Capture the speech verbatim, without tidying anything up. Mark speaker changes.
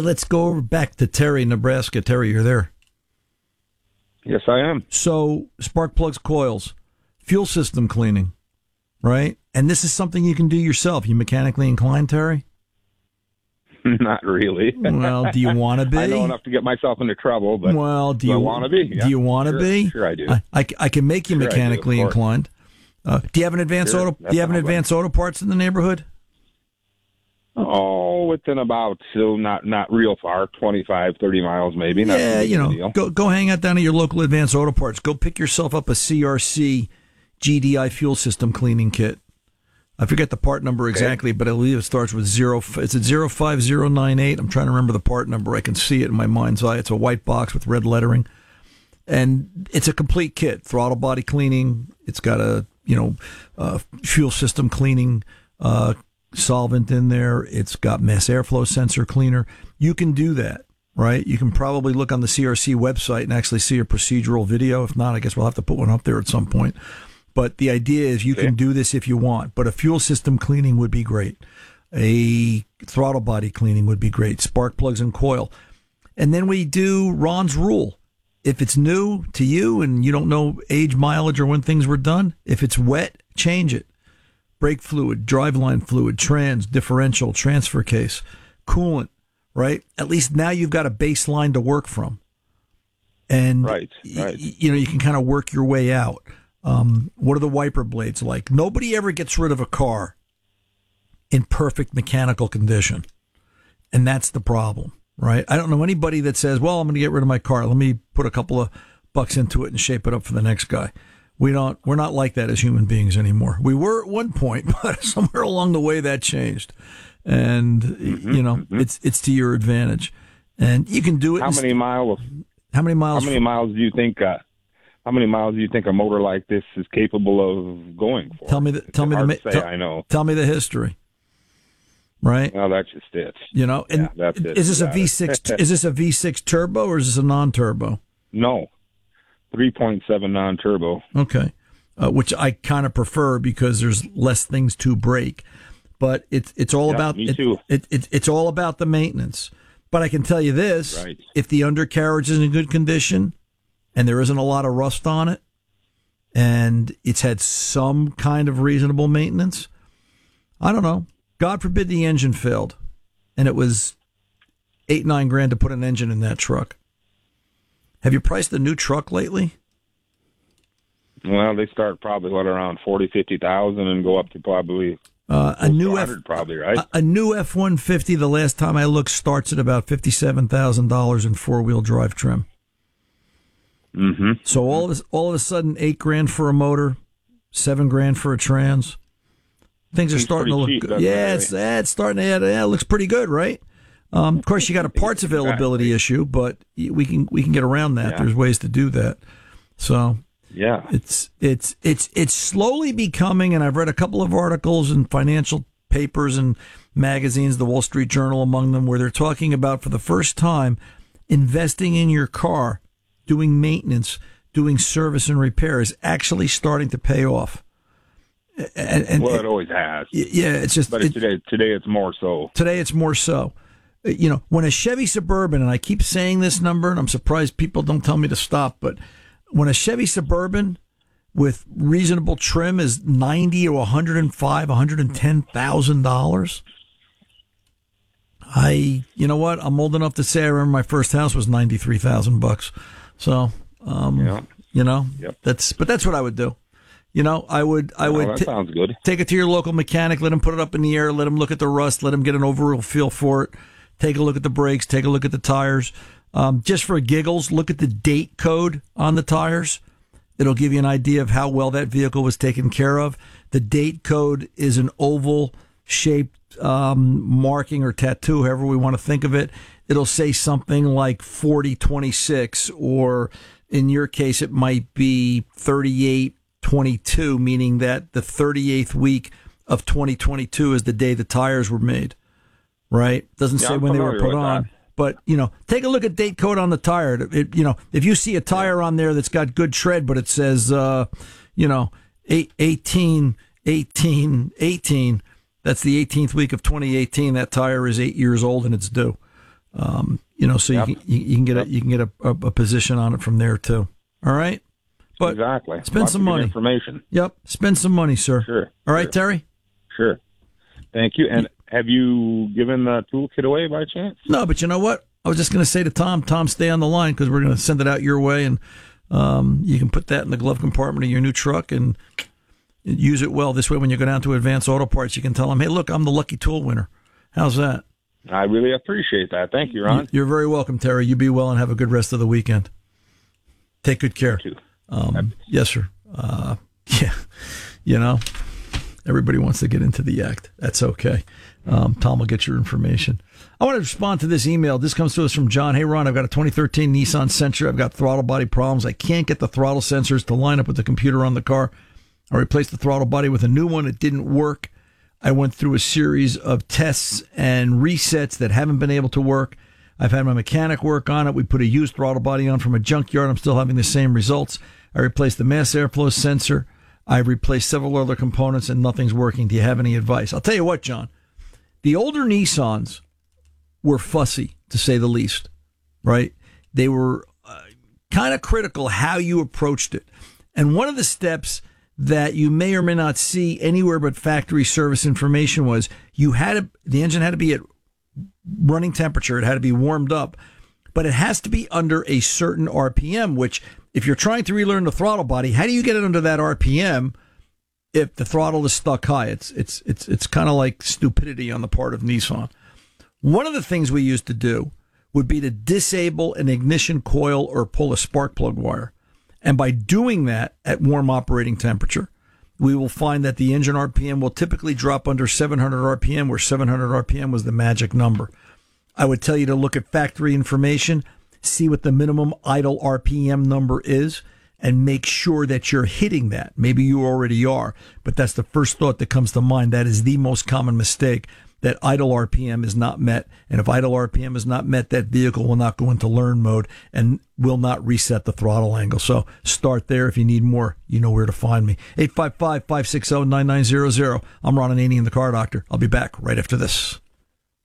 Speaker 1: Hey, let's go over back to Terry, Nebraska. Terry, you're there.
Speaker 2: Yes, I am.
Speaker 1: So, spark plugs, coils, fuel system cleaning, right? And this is something you can do yourself. You mechanically inclined, Terry?
Speaker 2: Not really.
Speaker 1: Well, do you want to be?
Speaker 2: I know enough to get myself into trouble, but
Speaker 1: well, do, do you
Speaker 2: want to be? Yeah.
Speaker 1: Do you want to
Speaker 2: sure,
Speaker 1: be?
Speaker 2: Sure, I do.
Speaker 1: I, I, I can make you
Speaker 2: sure
Speaker 1: mechanically
Speaker 2: do,
Speaker 1: inclined. Uh, do you have an advanced
Speaker 2: sure,
Speaker 1: auto? Do you have an advanced auto parts in the neighborhood?
Speaker 2: Oh, within about so not not real far, twenty-five, thirty miles maybe. Not
Speaker 1: yeah, you know,
Speaker 2: deal.
Speaker 1: go go hang out down at your local advanced auto parts. Go pick yourself up a C R C G D I fuel system cleaning kit. I forget the part number exactly, okay. but I believe it starts with zero. Is it zero five zero nine eight? I'm trying to remember the part number. I can see it in my mind's eye. It's a white box with red lettering, and it's a complete kit: throttle body cleaning. It's got a you know uh, fuel system cleaning uh, solvent in there. It's got mass airflow sensor cleaner. You can do that, right? You can probably look on the C R C website and actually see a procedural video. If not, I guess we'll have to put one up there at some point. But the idea is you okay. can do this if you want. But a fuel system cleaning would be great. A throttle body cleaning would be great. Spark plugs and coil. And then we do Ron's rule. If it's new to you and you don't know age, mileage, or when things were done, if it's wet, change it. Brake fluid, driveline fluid, trans, differential, transfer case, coolant, right? At least now you've got a baseline to work from. And,
Speaker 2: right, right.
Speaker 1: Y- you know, you can kind of work your way out. Um, what are the wiper blades like? Nobody ever gets rid of a car in perfect mechanical condition. And that's the problem, right? I don't know anybody that says, well, I'm going to get rid of my car. Let me put a couple of bucks into it and shape it up for the next guy. We don't, we're not like that as human beings anymore. We were at one point, but somewhere along the way that changed. And, mm-hmm, you know, mm-hmm. it's, it's to your advantage. And you can do it.
Speaker 2: How many st- miles?
Speaker 1: How many miles?
Speaker 2: How many for, miles do you think, uh, How many miles do you think a motor like this is capable of going for?
Speaker 1: Tell me the tell me the
Speaker 2: say,
Speaker 1: tell,
Speaker 2: I know.
Speaker 1: Tell me the history. Right?
Speaker 2: Well, that's just it.
Speaker 1: You know, and
Speaker 2: yeah, that's it.
Speaker 1: is this a V six? Is this a V six turbo or is this a non-turbo?
Speaker 2: No, three point seven non-turbo.
Speaker 1: Okay, uh, which I kind of prefer because there's less things to break. But it's it's all
Speaker 2: yeah,
Speaker 1: about
Speaker 2: me
Speaker 1: it,
Speaker 2: too.
Speaker 1: It, it, it's all about the maintenance. But I can tell you this:
Speaker 2: right.
Speaker 1: if the undercarriage is in good condition, and there isn't a lot of rust on it, and it's had some kind of reasonable maintenance, I don't know. God forbid the engine failed, and it was eight, nine grand to put an engine in that truck. Have you priced a new truck lately?
Speaker 2: Well, they start probably, what, around forty, fifty thousand and go up to probably
Speaker 1: uh, a new F,
Speaker 2: probably, right?
Speaker 1: A, a new F one fifty, the last time I looked, starts at about fifty-seven thousand dollars in four-wheel drive trim.
Speaker 2: Mm-hmm.
Speaker 1: So all of a, all of a sudden, eight grand for a motor, seven grand for a trans. Things are
Speaker 2: Seems
Speaker 1: starting to look
Speaker 2: cheap,
Speaker 1: good. Yeah, it's, yeah, it's starting to. Yeah, it looks pretty good, right? Um, of course, you got a parts availability
Speaker 2: exactly.
Speaker 1: issue, but we can we can get around that.
Speaker 2: Yeah.
Speaker 1: There's ways to do that. So
Speaker 2: yeah,
Speaker 1: it's it's it's it's slowly becoming. And I've read a couple of articles in financial papers and magazines, the Wall Street Journal among them, where they're talking about for the first time investing in your car. Doing maintenance, doing service and repair is actually starting to pay off. And, and,
Speaker 2: well, it always has.
Speaker 1: Yeah, it's just.
Speaker 2: But
Speaker 1: it,
Speaker 2: today, today it's more so.
Speaker 1: Today it's more so. You know, when a Chevy Suburban, and I keep saying this number, and I'm surprised people don't tell me to stop, but when a Chevy Suburban with reasonable trim is ninety or one hundred five, one hundred ten thousand dollars. I, you know what? I'm old enough to say I remember my first house was ninety three thousand bucks. So, um,
Speaker 2: yeah.
Speaker 1: you know,
Speaker 2: yep.
Speaker 1: that's, but that's what I would do. You know, I would, I
Speaker 2: oh,
Speaker 1: would
Speaker 2: that
Speaker 1: t-
Speaker 2: sounds good.
Speaker 1: Take it to your local mechanic, let him put it up in the air, let him look at the rust, let him get an overall feel for it. Take a look at the brakes, take a look at the tires. Um, just for giggles, look at the date code on the tires. It'll give you an idea of how well that vehicle was taken care of. The date code is an oval shaped, um, marking or tattoo, however we want to think of it. It'll say something like forty twenty-six, or in your case, it might be thirty-eight twenty-two, meaning that the thirty-eighth week of twenty twenty-two is the day the tires were made, right? Doesn't
Speaker 2: yeah,
Speaker 1: say
Speaker 2: I'm
Speaker 1: when they were put on,
Speaker 2: that.
Speaker 1: But, you know, take a look at date code on the tire. It, you know, if you see a tire on there that's got good tread, but it says, uh, you know, eight, eighteen, eighteen, eighteen, that's the eighteenth week of twenty eighteen. That tire is eight years old and it's due. Um, you know, so
Speaker 2: Yep.
Speaker 1: you, can, you, you can get
Speaker 2: Yep.
Speaker 1: a you can get a, a, a position on it from there too. All right, but
Speaker 2: exactly.
Speaker 1: spend
Speaker 2: Lots
Speaker 1: some
Speaker 2: of good
Speaker 1: money.
Speaker 2: Information.
Speaker 1: Yep, spend some money, sir.
Speaker 2: Sure.
Speaker 1: All right,
Speaker 2: sure.
Speaker 1: Terry.
Speaker 2: Sure. Thank you. And have you given the toolkit away by chance?
Speaker 1: No, but you know what? I was just going to say to Tom, Tom, stay on the line because we're going to send it out your way, and um, you can put that in the glove compartment of your new truck and use it well. This way, when you go down to Advanced Auto Parts, you can tell them, hey, look, I'm the lucky tool winner. How's that?
Speaker 2: I really appreciate that. Thank you, Ron.
Speaker 1: You're very welcome, Terry. You be well and have a good rest of the weekend. Take good care.
Speaker 2: You too.
Speaker 1: Um, yes, sir. Uh, yeah, you know, everybody wants to get into the act. That's okay. Um, Tom will get your information. I want to respond to this email. This comes to us from John. Hey, Ron, I've got a twenty thirteen Nissan Sentra. I've got throttle body problems. I can't get the throttle sensors to line up with the computer on the car. I replaced the throttle body with a new one. It didn't work. I went through a series of tests and resets that haven't been able to work. I've had my mechanic work on it. We put a used throttle body on from a junkyard. I'm still having the same results. I replaced the mass airflow sensor. I've replaced several other components and nothing's working. Do you have any advice? I'll tell you what, John. The older Nissans were fussy, to say the least, right? They were uh, kind of critical how you approached it. And one of the steps that you may or may not see anywhere but factory service information was you had to, the engine had to be at running temperature. It had to be warmed up, but it has to be under a certain R P M, which if you're trying to relearn the throttle body, how do you get it under that R P M if the throttle is stuck high? It's, it's, it's, it's kind of like stupidity on the part of Nissan. One of the things we used to do would be to disable an ignition coil or pull a spark plug wire. And by doing that at warm operating temperature, we will find that the engine R P M will typically drop under seven hundred R P M, where seven hundred R P M was the magic number. I would tell you to look at factory information, see what the minimum idle R P M number is, and make sure that you're hitting that. Maybe you already are, but that's the first thought that comes to mind. That is the most common mistake, that idle R P M is not met. And if idle R P M is not met, that vehicle will not go into learn mode and will not reset the throttle angle. So start there. If you need more, you know where to find me. eight five five, five six zero, nine nine zero zero. I'm Ron Ananian, the Car Doctor. I'll be back right after this.